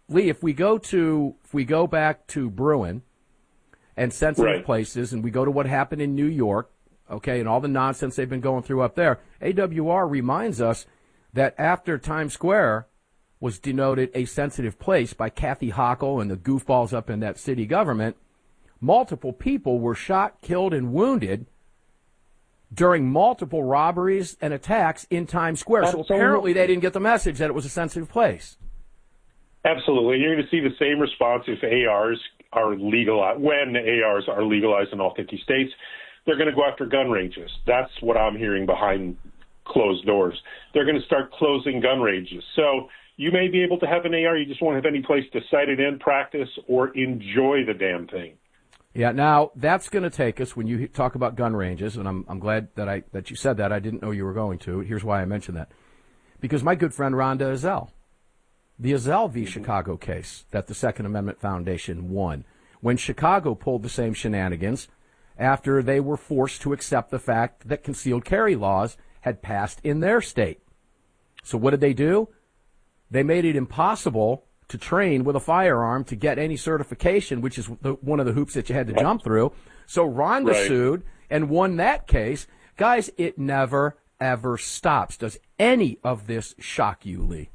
Lee, if we go back to Bruin and sensitive places, and we go to what happened in New York, okay, and all the nonsense they've been going through up there, AWR reminds us that after Times Square was denoted a sensitive place by Kathy Hochul and the goofballs up in that city government, multiple people were shot, killed, and wounded during multiple robberies and attacks in Times Square. Absolutely. So apparently they didn't get the message that it was a sensitive place. Absolutely. You're going to see the same response if ARs are legalized, when ARs are legalized in all 50 states. They're going to go after gun ranges. That's what I'm hearing behind closed doors. They're going to start closing gun ranges. So you may be able to have an AR, you just won't have any place to sight it in, practice, or enjoy the damn thing. Yeah, now that's going to take us, when you talk about gun ranges, and I'm glad that you said that. I didn't know you were going to. Here's why I mentioned that. Because my good friend Rhonda Ezell, the Ezell v. Chicago case that the Second Amendment Foundation won, when Chicago pulled the same shenanigans after they were forced to accept the fact that concealed carry laws had passed in their state. So what did they do? They made it impossible to train with a firearm to get any certification, which is one of the hoops that you had to jump through. So Rhonda sued and won that case. Guys, it never, ever stops. Does any of this shock you, Lee?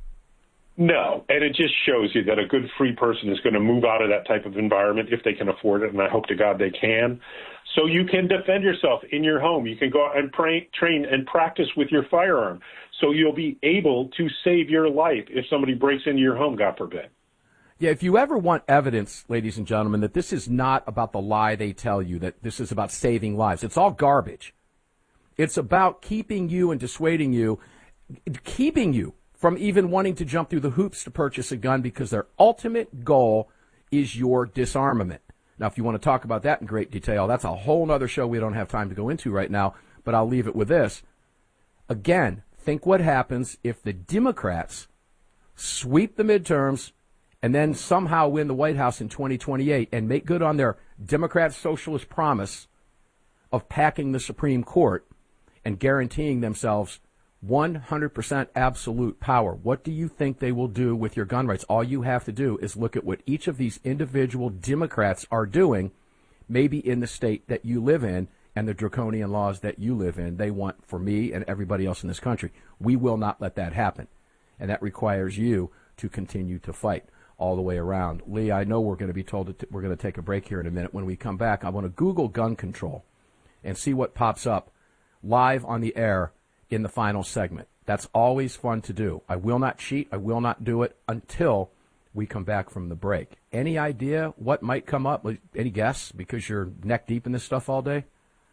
No, and it just shows you that a good free person is going to move out of that type of environment if they can afford it, and I hope to God they can. So you can defend yourself in your home. You can go out and train and practice with your firearm. So you'll be able to save your life if somebody breaks into your home, God forbid. Yeah, if you ever want evidence, ladies and gentlemen, that this is not about the lie they tell you, that this is about saving lives, it's all garbage. It's about keeping you and dissuading you, keeping you from even wanting to jump through the hoops to purchase a gun, because their ultimate goal is your disarmament. Now, if you want to talk about that in great detail, that's a whole other show we don't have time to go into right now, but I'll leave it with this. Again, think what happens if the Democrats sweep the midterms and then somehow win the White House in 2028 and make good on their Democrat socialist promise of packing the Supreme Court and guaranteeing themselves 100% absolute power. What do you think they will do with your gun rights? All you have to do is look at what each of these individual Democrats are doing, maybe in the state that you live in, and the draconian laws that you live in. They want for me and everybody else in this country. We will not let that happen. And that requires you to continue to fight all the way around. Lee, I know we're going to be told that we're going to take a break here in a minute. When we come back, I want to Google gun control and see what pops up live on the air in the final segment. That's always fun to do. I will not cheat. I will not do it until we come back from the break. Any idea what might come up? Any guess, because you're neck deep in this stuff all day?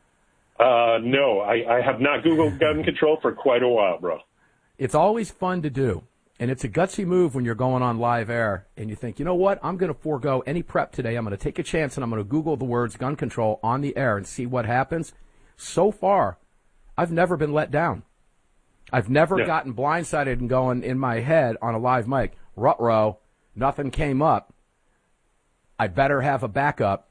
No, I have not Googled gun control for quite a while, bro. It's always fun to do, and it's a gutsy move when you're going on live air and you think, you know what, I'm going to forego any prep today. I'm going to take a chance and I'm going to Google the words gun control on the air and see what happens. So far, I've never been let down. I've never gotten blindsided and going in my head on a live mic, ruh-roh, nothing came up. I better have a backup.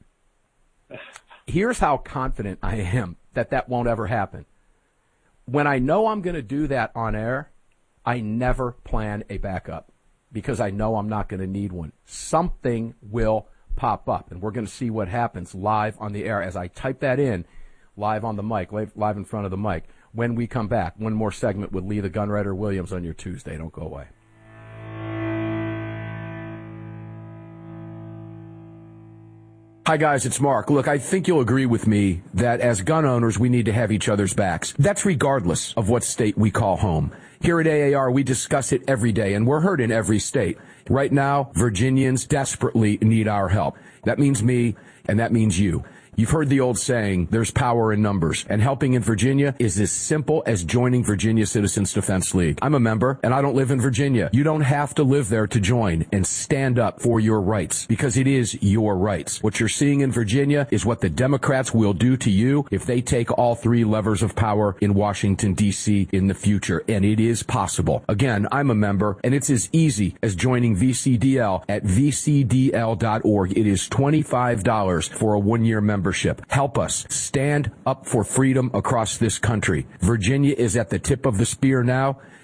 Here's how confident I am that won't ever happen. When I know I'm going to do that on air, I never plan a backup because I know I'm not going to need one. Something will pop up, and we're going to see what happens live on the air as I type that in live on the mic, live in front of the mic. When we come back, one more segment with Lee the Gunwriter Williams on your Tuesday. Don't go away. Hi, guys, it's Mark. Look, I think you'll agree with me that as gun owners, we need to have each other's backs. That's regardless of what state we call home. Here at AAR, we discuss it every day, and we're heard in every state. Right now, Virginians desperately need our help. That means me, and that means you. You've heard the old saying, there's power in numbers, and helping in Virginia is as simple as joining Virginia Citizens Defense League. I'm a member, and I don't live in Virginia. You don't have to live there to join and stand up for your rights, because it is your rights. What you're seeing in Virginia is what the Democrats will do to you if they take all three levers of power in Washington, D.C. in the future, and it is possible. Again, I'm a member, and it's as easy as joining VCDL at vcdl.org. It is $25 for a one-year membership. Help us stand up for freedom across this country. Virginia is at the tip of the spear now.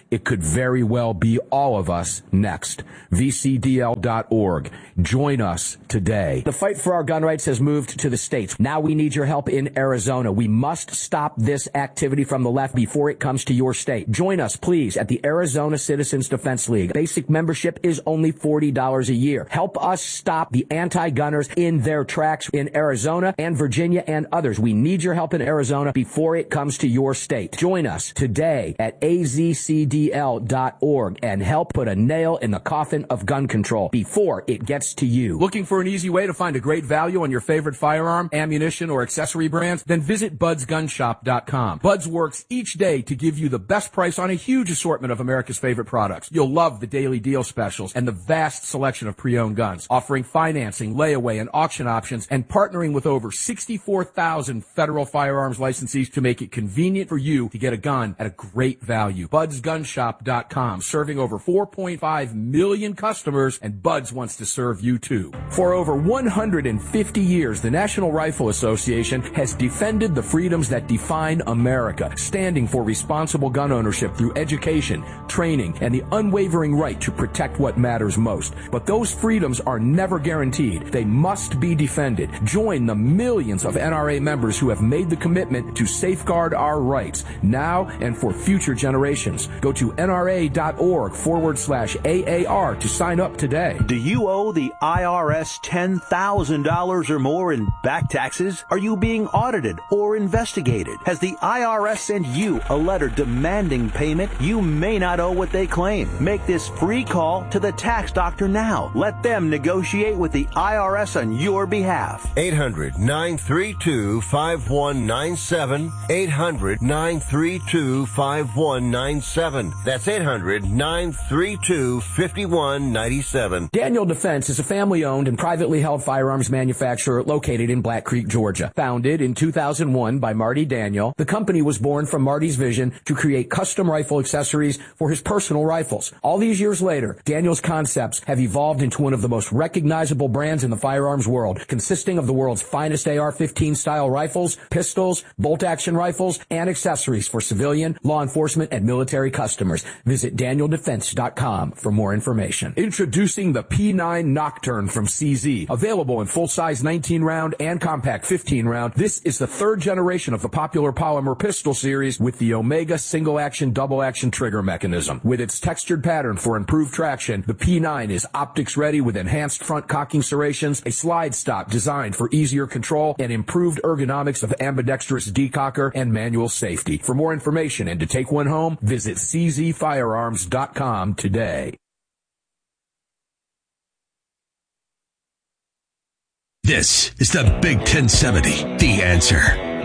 it could very well be all of us next. VCDL.org. Join us today. The fight for our gun rights has moved to the states. Now we need your help in Arizona. We must stop this activity from the left before it comes to your state. Join us, please, at the Arizona Citizens Defense League. Basic membership is only $40 a year. Help us stop the anti-gunners in their tracks in Arizona and Virginia and others. We need your help in Arizona before it comes to your state. Join us today at azcdl.org and help put a nail in the coffin of gun control before it gets to you. Looking for an easy way to find a great value on your favorite firearm, ammunition, or accessory brands? Then visit budsgunshop.com. Buds works each day to give you the best price on a huge assortment of America's favorite products. You'll love the daily deal specials and the vast selection of pre-owned guns, offering financing, layaway, and auction options, and partnering with over 64,000 federal firearms licensees to make it convenient for you to get a gun at a great value. budsgunshop.com, serving over 4.5 million customers, and Buds wants to serve you too. For over 150 years, the National Rifle Association has defended the freedoms that define America, standing for responsible gun ownership through education, training, and the unwavering right to protect what matters most. But those freedoms are never guaranteed. They must be defended. Join the millions of NRA members who have made the commitment to safeguard our rights now and for future generations. Go to nra.org/AAR to sign up today. Do you owe the IRS $10,000 or more in back taxes? Are you being audited or investigated? Has the IRS sent you a letter demanding payment? You may not owe what they claim. Make this free call to the tax doctor now. Let them negotiate with the IRS on your behalf. 800-932-5197. 800-932-5197. That's 800-932-5197. Daniel Defense is a family-owned and privately held firearms manufacturer located in Black Creek, Georgia. Founded in 2001 by Marty Daniel, the company was born from Marty's vision to create custom rifle accessories for his personal rifles. All these years later, Daniel's concepts have evolved into one of the most recognizable brands in the firearms world, consisting of the world's finest AR-15 style rifles, pistols, bolt-action rifles, and accessories for civilian, law enforcement, and military customers. Visit DanielDefense.com for more information. Introducing the P9 Nocturne from CZ. Available in full-size 19-round and compact 15-round, this is the third generation of the popular polymer pistol series with the Omega single-action, double-action trigger mechanism. With its textured pattern for improved traction, the P9 is optics-ready with enhanced front cocking serrations, a slide stop designed for easier control, and improved ergonomics of ambidextrous decocker and manual safety. For more information and to take one home, visit czfirearms.com today. This is the Big 1070, The Answer.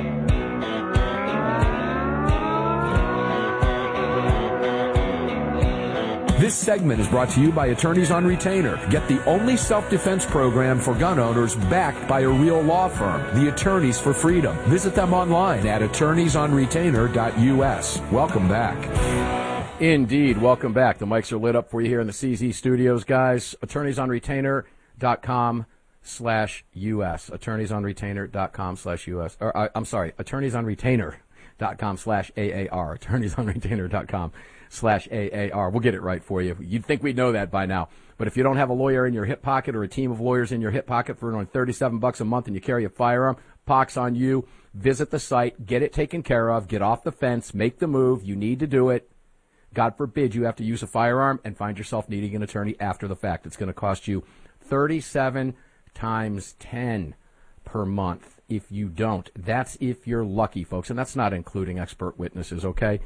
This segment is brought to you by Attorneys on Retainer. Get the only self-defense program for gun owners backed by a real law firm, the Attorneys for Freedom. Visit them online at attorneysonretainer.us. Welcome back. Indeed, welcome back. The mics are lit up for you here in the CZ studios, guys. attorneysonretainer.com/US. attorneysonretainer.com/US. I'm sorry, attorneysonretainer.com/AAR. attorneysonretainer.com/AAR. We'll get it right for you. You'd think we'd know that by now. But if you don't have a lawyer in your hip pocket or a team of lawyers in your hip pocket for only $37 a month and you carry a firearm, pox on you. Visit the site, get it taken care of, get off the fence, make the move. You need to do it. God forbid you have to use a firearm and find yourself needing an attorney after the fact. It's going to cost you $37 times 10 per month if you don't. That's if you're lucky, folks, and that's not including expert witnesses, okay?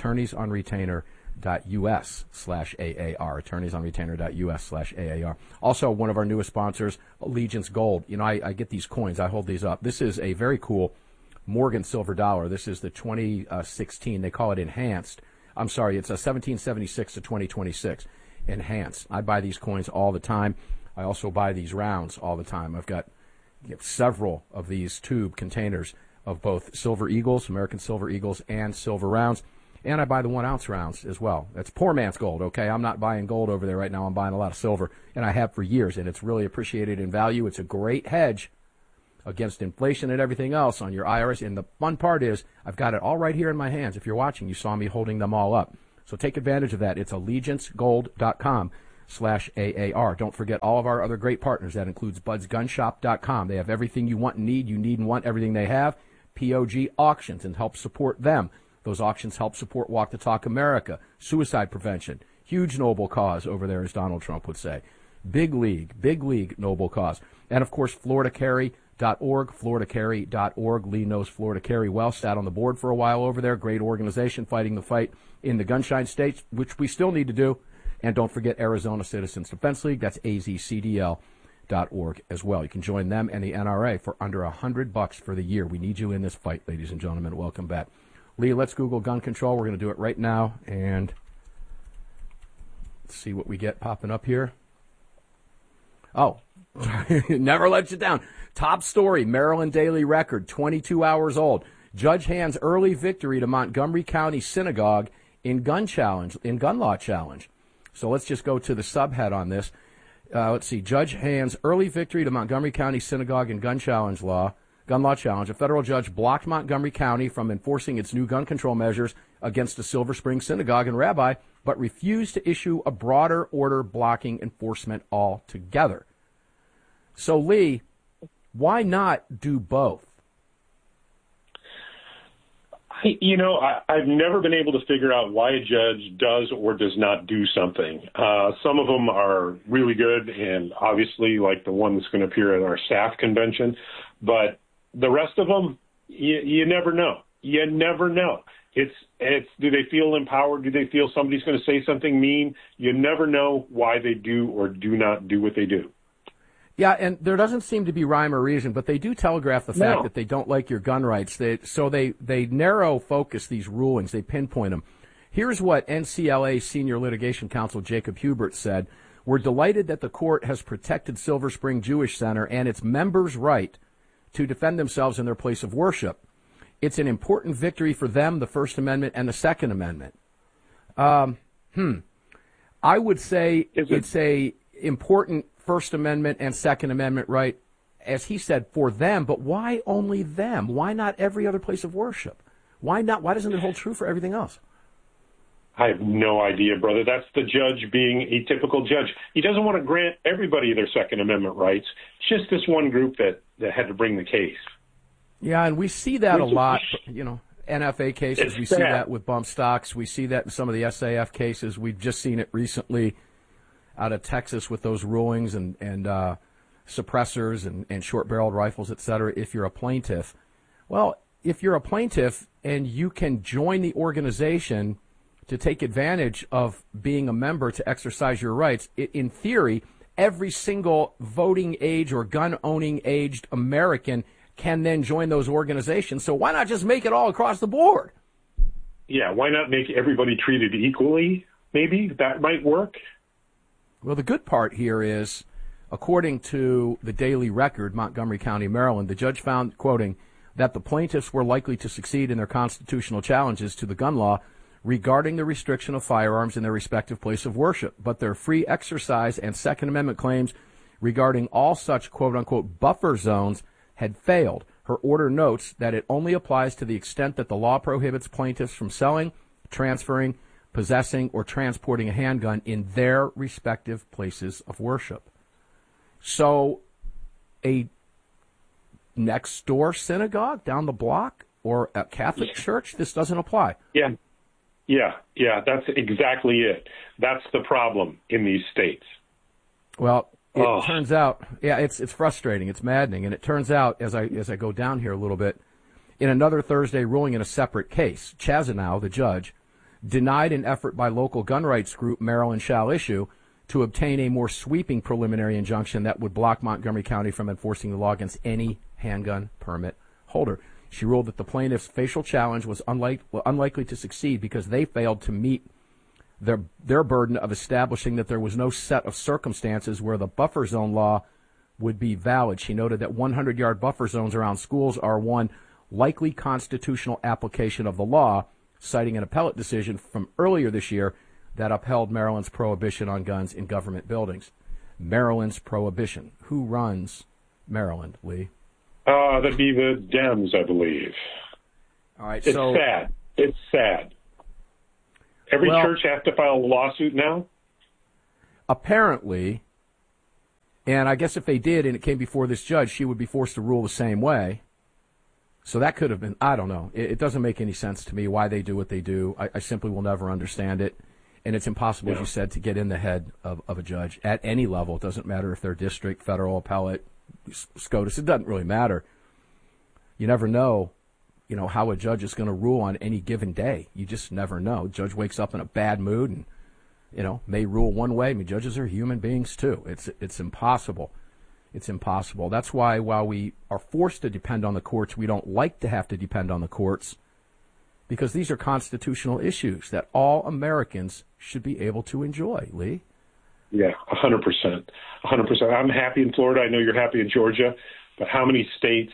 attorneysonretainer.us/AAR, attorneysonretainer.us/AAR. Also, one of our newest sponsors, Allegiance Gold. You know, I get these coins. I hold these up. This is a very cool Morgan silver dollar. This is the 2016. They call it enhanced. I'm sorry, it's a 1776 to 2026 enhanced. I buy these coins all the time. I also buy these rounds all the time. I've got several of these tube containers of both Silver Eagles, American Silver Eagles, and silver rounds. And I buy the 1 ounce rounds as well. That's poor man's gold, okay? I'm not buying gold over there right now. I'm buying a lot of silver, and I have for years, and it's really appreciated in value. It's a great hedge against inflation and everything else on your IRS. And the fun part is I've got it all right here in my hands. If you're watching, you saw me holding them all up. So take advantage of that. It's allegiancegold.com/AAR. Don't forget all of our other great partners. That includes budsgunshop.com. They have everything you want and need. You need and want everything they have. POG Auctions, and help support them. Those auctions help support Walk the Talk America, suicide prevention. Huge noble cause over there, as Donald Trump would say. Big league noble cause. And, of course, FloridaCarry.org, FloridaCarry.org. Lee knows Florida Carry well, sat on the board for a while over there. Great organization fighting the fight in the gunshine states, which we still need to do. And don't forget Arizona Citizens Defense League. That's azcdl.org as well. You can join them and the NRA for under $100 for the year. We need you in this fight, ladies and gentlemen. Welcome back. Lee, let's Google gun control. We're going to do it right now. And let's see what we get popping up here. Oh, never let you down. Top story, Maryland Daily Record, 22 hours old. Judge hands early victory to Montgomery County Synagogue in gun law challenge. So let's just go to the subhead on this. Let's see. Judge hands early victory to Montgomery County Synagogue in gun law challenge. A federal judge blocked Montgomery County from enforcing its new gun control measures against a Silver Spring synagogue and rabbi, but refused to issue a broader order blocking enforcement altogether. So, Lee, why not do both? I've never been able to figure out why a judge does or does not do something. Some of them are really good, and obviously, like the one that's going to appear at our staff convention. But the rest of them, you never know. You never know. It's do they feel empowered? Do they feel somebody's going to say something mean? You never know why they do or do not do what they do. Yeah, and there doesn't seem to be rhyme or reason, but they do telegraph the fact that they don't like your gun rights. So they narrow focus these rulings. They pinpoint them. Here's what NCLA Senior Litigation Counsel Jacob Hubert said. We're delighted that the court has protected Silver Spring Jewish Center and its members' right to defend themselves in their place of worship. It's an important victory for them, the First Amendment and the Second Amendment. I would say it's a important First Amendment and Second Amendment right, as he said, for them, but why only them? Why not every other place of worship? Why not? Why doesn't it hold true for everything else? I have no idea, brother. That's the judge being a typical judge. He doesn't want to grant everybody their Second Amendment rights. It's just this one group that had to bring the case. Yeah, and we see that a lot, NFA cases. We see that with bump stocks. We see that in some of the SAF cases. We've just seen it recently out of Texas with those rulings and suppressors and short-barreled rifles, et cetera, if you're a plaintiff. Well, if you're a plaintiff and you can join the organization to take advantage of being a member to exercise your rights, in theory, every single voting age or gun-owning aged American can then join those organizations. So why not just make it all across the board? Yeah, why not make everybody treated equally? Maybe that might work. Well, the good part here is, according to the Daily Record, Montgomery County, Maryland, the judge found, quoting, that the plaintiffs were likely to succeed in their constitutional challenges to the gun law regarding the restriction of firearms in their respective place of worship, but their free exercise and Second Amendment claims regarding all such quote-unquote buffer zones had failed. Her order notes that it only applies to the extent that the law prohibits plaintiffs from selling, transferring, possessing, or transporting a handgun in their respective places of worship. So a next-door synagogue down the block or a Catholic church, this doesn't apply. Yeah, that's exactly it. That's the problem in these states. Well, it turns out, it's frustrating, it's maddening, and it turns out, as I go down here a little bit, in another Thursday ruling in a separate case, Chazanow, the judge, denied an effort by local gun rights group Maryland Shall Issue to obtain a more sweeping preliminary injunction that would block Montgomery County from enforcing the law against any handgun permit holder. She ruled that the plaintiff's facial challenge was unlikely to succeed because they failed to meet their burden of establishing that there was no set of circumstances where the buffer zone law would be valid. She noted that 100-yard buffer zones around schools are one likely constitutional application of the law, citing an appellate decision from earlier this year that upheld Maryland's prohibition on guns in government buildings. Maryland's prohibition. Who runs Maryland, Lee? That'd be the Dems, I believe. All right, It's sad. It's sad. Every church has to file a lawsuit now? Apparently, and I guess if they did and it came before this judge, she would be forced to rule the same way. So that could have been, I don't know. It doesn't make any sense to me why they do what they do. I simply will never understand it. And it's impossible, as you said, to get in the head of a judge at any level. It doesn't matter if they're district, federal, appellate, SCOTUS. It doesn't really matter. You never know, how a judge is going to rule on any given day. You just never know. A judge wakes up in a bad mood and, may rule one way. I mean, judges are human beings, too. It's impossible. It's impossible. That's why while we are forced to depend on the courts, we don't like to have to depend on the courts, because these are constitutional issues that all Americans should be able to enjoy, Lee. Yeah, 100%. 100%. I'm happy in Florida. I know you're happy in Georgia. But how many states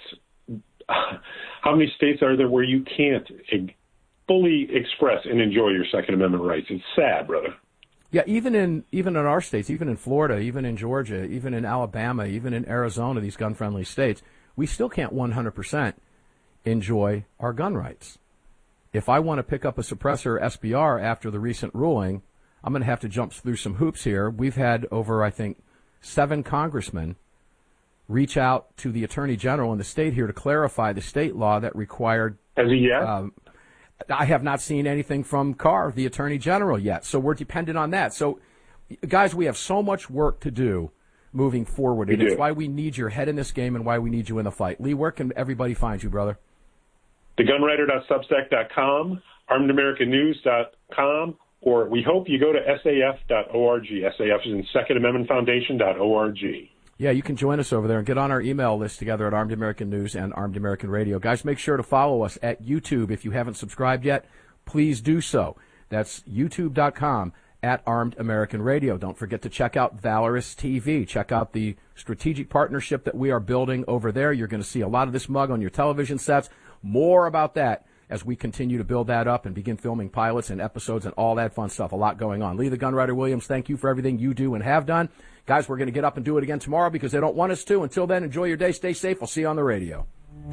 are there where you can't fully express and enjoy your Second Amendment rights? It's sad, brother. Yeah, even in our states, even in Florida, even in Georgia, even in Alabama, even in Arizona, these gun-friendly states, we still can't 100% enjoy our gun rights. If I want to pick up a suppressor SBR after the recent ruling, I'm going to have to jump through some hoops here. We've had over, I think, 7 congressmen reach out to the Attorney General in the state here to clarify the state law that required... Has he yet? I have not seen anything from Carr, the Attorney General, yet. So we're dependent on that. So, guys, we have so much work to do moving forward. And it's why we need your head in this game and why we need you in the fight. Lee, where can everybody find you, brother? thegunwriter.substack.com, armedamericannews.com, or we hope you go to saf.org. SAF is in Second Amendment Foundation.org. Yeah, you can join us over there and get on our email list together at Armed American News and Armed American Radio. Guys, make sure to follow us at YouTube. If you haven't subscribed yet, please do so. That's youtube.com at Armed American Radio. Don't forget to check out Valorous TV. Check out the strategic partnership that we are building over there. You're going to see a lot of this mug on your television sets. More about that as we continue to build that up and begin filming pilots and episodes and all that fun stuff. A lot going on. Lee the Gunwriter Williams, thank you for everything you do and have done. Guys, we're going to get up and do it again tomorrow because they don't want us to. Until then, enjoy your day. Stay safe. We'll see you on the radio.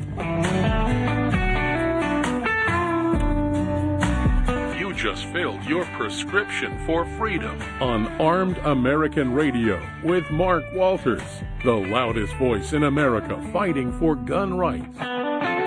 You just filled your prescription for freedom on Armed American Radio with Mark Walters, the loudest voice in America fighting for gun rights.